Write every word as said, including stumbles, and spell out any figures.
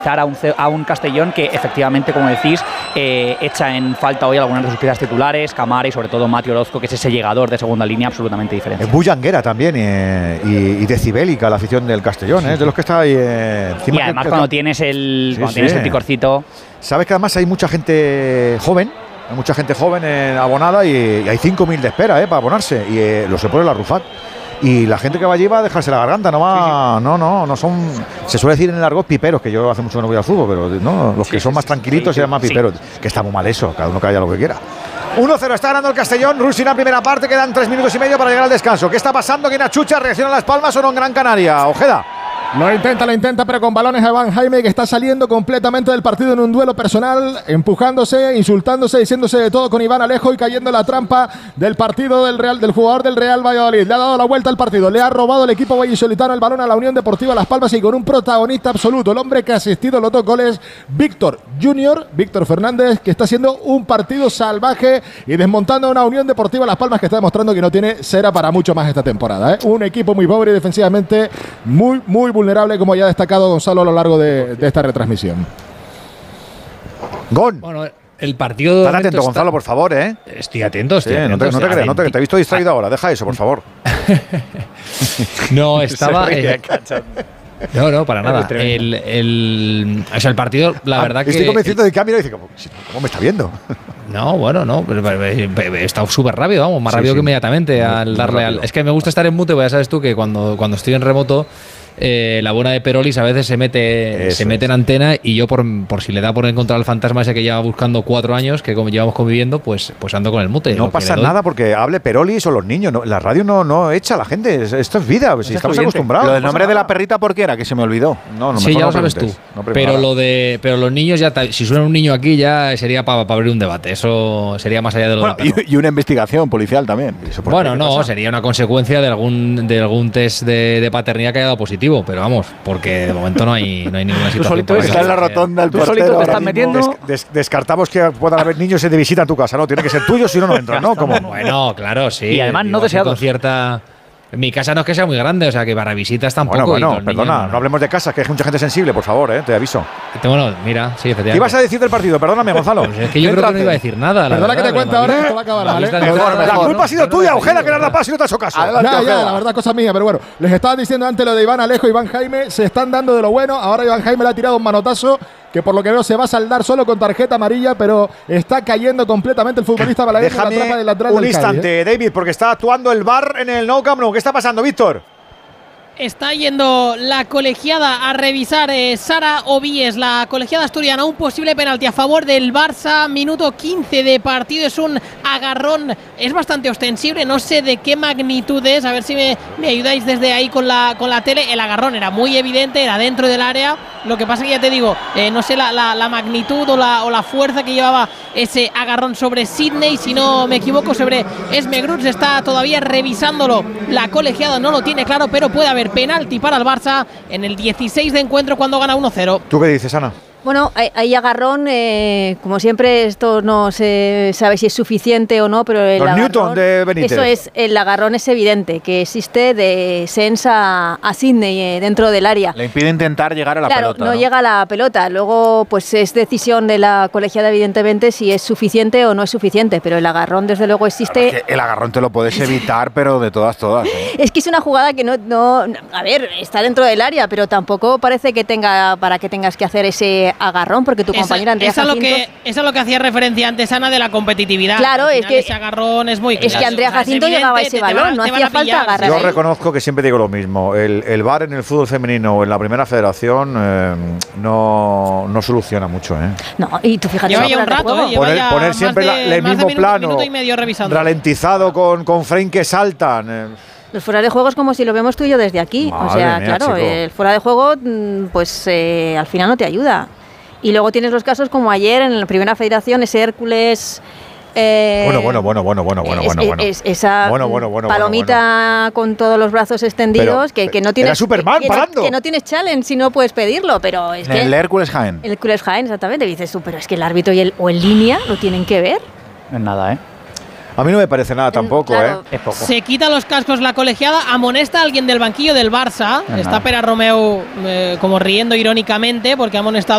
A un, a un Castellón que efectivamente, como decís, eh, echa en falta hoy algunas de sus piezas titulares, Camara y sobre todo Mati Orozco, que es ese llegador de segunda línea absolutamente diferente. Es bullanguera también eh, y, y decibélica la afición del Castellón, ¿eh? Es de los que está ahí eh, encima. Y además que, cuando tienes el, sí, cuando sí. tienes el picorcito. Sabes que además hay mucha gente joven, hay mucha gente joven eh, abonada y, y hay cinco mil de espera eh, para abonarse y eh, lo se pone la Rufat. Y la gente que va allí va a dejarse la garganta, no va, sí, sí. no, no, no son, se suele decir en el argot piperos, que yo hace mucho que no voy al fútbol, pero no, los sí, que son sí, más tranquilitos sí, se llaman sí. piperos, que está muy mal eso, cada uno que haya lo que quiera. uno cero está ganando el Castellón, Rusina primera parte, quedan tres minutos y medio para llegar al descanso. ¿Qué está pasando? ¿Quién achucha? ¿Reacciona Las Palmas o no en Gran Canaria? Ojeda. Lo intenta, lo intenta, pero con balones a Iván Jaime, que está saliendo completamente del partido en un duelo personal, empujándose, insultándose, diciéndose de todo con Iván Alejo y cayendo en la trampa del partido del Real, del jugador del Real Valladolid. Le ha dado la vuelta al partido, le ha robado el equipo vallisoletano el balón a la Unión Deportiva Las Palmas y con un protagonista absoluto, el hombre que ha asistido a los dos goles, Víctor Junior, Víctor Fernández, que está haciendo un partido salvaje y desmontando a una Unión Deportiva Las Palmas que está demostrando que no tiene cera para mucho más esta temporada, ¿eh? Un equipo muy pobre y defensivamente muy, muy vulnerable. vulnerable, como ya ha destacado Gonzalo a lo largo de, de esta retransmisión. Gon. Bueno, el partido. Estás atento, está... Gonzalo, por favor, ¿eh? Estoy atento, estoy sí, atento. No te, no te creas, no te, te he visto distraído ahora. Deja eso, por favor. No, estaba. Eh, no, no, para nada. El, el, o sea, el partido, la ah, verdad estoy que. Estoy convencido de cambio y dice, ¿cómo, ¿cómo me está viendo? No, bueno, no, pero, pero, pero he estado súper rápido, vamos, más sí, rápido sí, que inmediatamente muy, al darle al. Es que me gusta estar en mute, porque ya sabes tú que cuando, cuando estoy en remoto. Eh, la buena de Perolis a veces se mete Eso se mete es. en antena y yo por, por si le da por encontrar al fantasma ese que lleva buscando cuatro años que como llevamos conviviendo, pues, pues ando con el mute. No pasa nada porque hable Perolis o los niños, no, la radio no, no echa a la gente, esto es vida, si estamos acostumbrados. Lo del nombre de la perrita, ¿por qué era? Que se me olvidó. No, no, sí, ya no lo sabes tú. No pero lo de pero los niños ya, si suena un niño aquí ya sería para pa abrir un debate, eso sería más allá de lo bueno, y, y una investigación policial también. Bueno, no, pasa? sería una consecuencia de algún de algún test de, de paternidad que haya dado positivo, pero vamos, porque de momento no hay, no hay ninguna situación. Tú solito está en la rotonda el portero. Solito te estás metiendo. Des, des, descartamos que puedan haber niños de visita en tu casa, ¿no? Tiene que ser tuyo, si no, no entran, ¿no? Como... Bueno, claro, sí. Y además no deseados. Cierta... Mi casa no es que sea muy grande, o sea que para visitas tampoco. Bueno, bueno, perdona, niños, no. no hablemos de casa, que hay mucha gente sensible, por favor, ¿eh? Te aviso. Bueno, mira, sí, efectivamente. ¿Qué ibas a decir del partido? Perdóname, Gonzalo. Pues es que yo creo que no iba a decir nada. La Perdona verdad, que te cuente ahora, esto va a acabar, ¿vale? Mejor, mejor, la culpa ha sido tuya, Ojeda, que le has dado paso y no te has hecho caso. Adelante, ya, ya, la verdad, cosa mía, pero bueno, les estaba diciendo antes lo de Iván Alejo, Iván Jaime, se están dando de lo bueno. Ahora Iván Jaime le ha tirado un manotazo que por lo que veo se va a saldar solo con tarjeta amarilla, pero está cayendo completamente el futbolista balaguer en la trampa del lateral un del instante, Cádiz, ¿eh? David, porque está actuando el V A R en el Nou Camp Nou. ¿Qué está pasando, Víctor? Está yendo la colegiada a revisar eh, Sara Ovíes, la colegiada asturiana, un posible penalti a favor del Barça, minuto quince de partido, es un agarrón, es bastante ostensible, no sé de qué magnitud es, a ver si me, me ayudáis desde ahí con la, con la tele. El agarrón era muy evidente, era dentro del área, lo que pasa que ya te digo, eh, no sé la, la, la magnitud o la, o la fuerza que llevaba ese agarrón sobre Sidney, si no me equivoco, sobre Esme Gruts, está todavía revisándolo, la colegiada no lo tiene claro, pero puede haber penalti para el Barça en el dieciséis de encuentro cuando gana uno cero. ¿Tú qué dices, Ana? Bueno, hay, hay agarrón, eh, como siempre esto no se sabe si es suficiente o no, pero el Los agarrón, Newton de Benítez. Eso es, el agarrón es evidente, que existe de Sens a, a Sidney eh, dentro del área. Le impide intentar llegar a la claro, pelota. Claro, no, no llega a la pelota, luego pues es decisión de la colegiada evidentemente si es suficiente o no es suficiente, pero el agarrón desde luego existe. Claro, es que el agarrón te lo puedes evitar, pero de todas, todas. ¿eh? Es que es una jugada que no, no, a ver, está dentro del área, pero tampoco parece que tenga para que tengas que hacer ese agarrón, porque tu compañera Andrea esa Jacinto... Lo que, eso es lo que hacía referencia antes, Ana, de la competitividad. Claro, es que ese agarrón es muy claro. Es que Andrea Jacinto llegaba a ese balón, no hacía falta agarrar. Yo reconozco que siempre digo lo mismo. El, el V A R en el fútbol femenino o en la primera federación eh, no, no soluciona mucho. ¿eh? No, y tú fíjate... Lleva ya un rato, ¿eh? Poner, poner siempre de, la, el mismo minuto, plano, minuto y medio revisando. ralentizado con, con frame que saltan... Eh. Los fuera de juego es como si lo vemos tú y yo desde aquí. Madre o sea, mía, claro, chico. el fuera de juego pues eh, al final no te ayuda. Y luego tienes los casos como ayer en la primera federación, ese Hércules... Eh, bueno, bueno, bueno, bueno, bueno, bueno, es, bueno, bueno. Es, esa bueno, bueno, bueno, palomita bueno, bueno. con todos los brazos extendidos, pero, que, que no tienes... Era Superman que, parando. Que, que no tienes challenge si no puedes pedirlo, pero es el que... El Hércules Jaén. El Hércules Jaén, exactamente. Dices tú, pero es que el árbitro y el, o en línea lo tienen que ver. En nada, ¿eh? A mí no me parece nada tampoco, claro. ¿eh? Es poco. Se quita los cascos la colegiada, amonesta a alguien del banquillo del Barça. Ajá. Está Pera Romeu eh, como riendo irónicamente porque ha amonestado